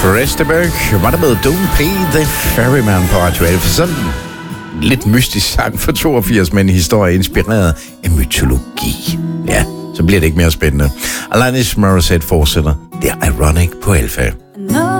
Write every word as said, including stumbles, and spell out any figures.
Christeberg var der med Don't Pay the Ferryman på Radio elleve. Sådan en lidt mystisk sang for toogfirs, men en historie inspireret af mytologi. Ja, så bliver det ikke mere spændende. Alanis Morissette fortsætter. Det er Ironic på elleve.